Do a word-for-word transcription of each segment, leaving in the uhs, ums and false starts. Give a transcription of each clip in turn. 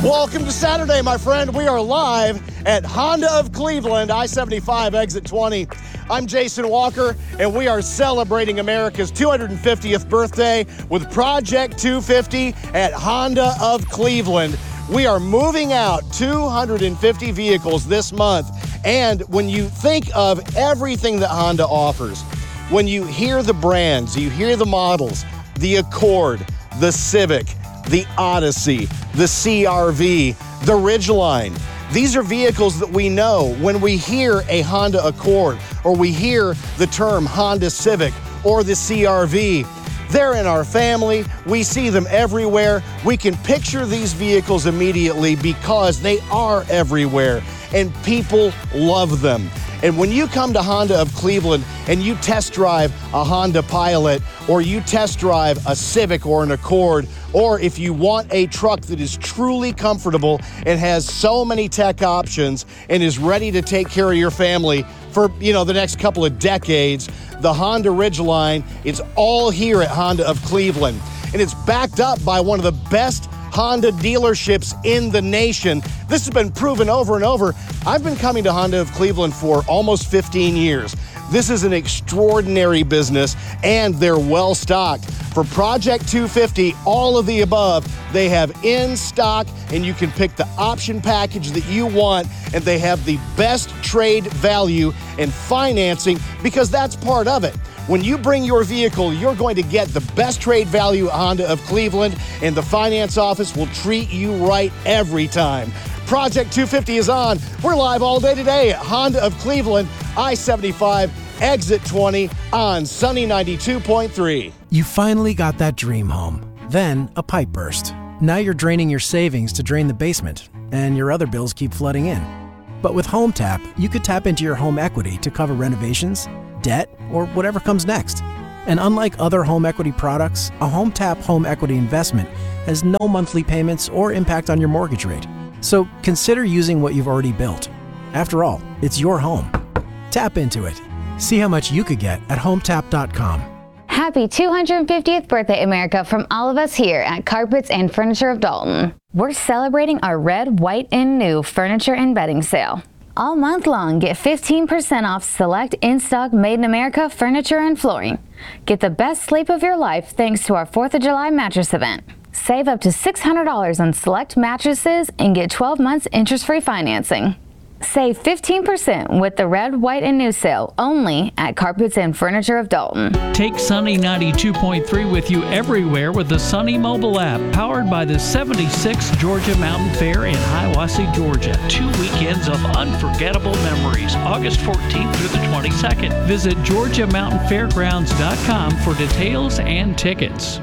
Welcome to Saturday, my friend. We are live at Honda of Cleveland, I seventy-five, exit twenty. I'm Jason Walker, and we are celebrating America's two hundred fiftieth birthday with Project two fifty at Honda of Cleveland. We are moving out two hundred fifty vehicles this month, and when you think of everything that Honda offers, when you hear the brands, you hear the models, the Accord, the Civic, the Odyssey, the C R V, the Ridgeline. These are vehicles that we know when we hear a Honda Accord or we hear the term Honda Civic or the C R V. They're in our family. We see them everywhere. We can picture these vehicles immediately because they are everywhere and people love them. And when you come to Honda of Cleveland and you test drive a Honda Pilot, or you test drive a Civic or an Accord, or if you want a truck that is truly comfortable and has so many tech options and is ready to take care of your family for, you know, the next couple of decades, the Honda Ridgeline is all here at Honda of Cleveland. And it's backed up by one of the best Honda dealerships in the nation. This has been proven over and over. I've been coming to Honda of Cleveland for almost fifteen years. This is an extraordinary business, and they're well stocked. For Project two fifty, all of the above, they have in stock, and you can pick the option package that you want, and they have the best trade value and financing, because that's part of it. When you bring your vehicle, you're going to get the best trade value at Honda of Cleveland, and the finance office will treat you right every time. Project two fifty is on. We're live all day today at Honda of Cleveland, I seventy-five, exit twenty on Sunny ninety-two point three. You finally got that dream home. Then a pipe burst. Now you're draining your savings to drain the basement, and your other bills keep flooding in. But with HomeTap, you could tap into your home equity to cover renovations, debt, or whatever comes next. And unlike other home equity products, a HomeTap home equity investment has no monthly payments or impact on your mortgage rate. So consider using what you've already built. After all, it's your home. Tap into it. See how much you could get at hometap dot com. Happy two hundred fiftieth birthday, America, from all of us here at Carpets and Furniture of Dalton. We're celebrating our red, white, and new furniture and bedding sale. All month long, get fifteen percent off select in-stock Made in America furniture and flooring. Get the best sleep of your life thanks to our fourth of July mattress event. Save up to six hundred dollars on select mattresses and get twelve months interest-free financing. Save fifteen percent with the red, white, and new sale only at Carpets and Furniture of Dalton. Take Sunny ninety-two point three with you everywhere with the Sunny mobile app, powered by the seventy-sixth Georgia Mountain Fair in Hiawassee, Georgia. Two weekends of unforgettable memories, August fourteenth through the twenty-second. Visit georgia mountain fairgrounds dot com for details and tickets.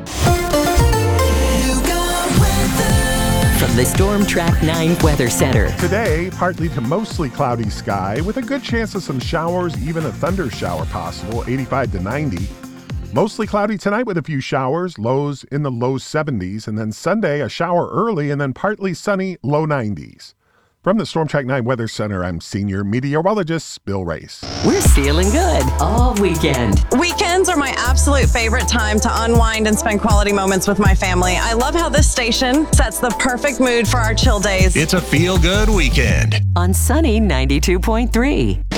From the Storm Track nine Weather Center. Today, partly to mostly cloudy sky with a good chance of some showers, even a thunder shower possible, eighty-five to ninety. Mostly cloudy tonight with a few showers, lows in the low seventies. And then Sunday, a shower early and then partly sunny, low nineties. From the Storm Track nine Weather Center, I'm senior meteorologist Bill Race. We're feeling good all weekend. Weekends are my absolute favorite time to unwind and spend quality moments with my family. I love how this station sets the perfect mood for our chill days. It's a feel-good weekend on Sunny ninety-two point three.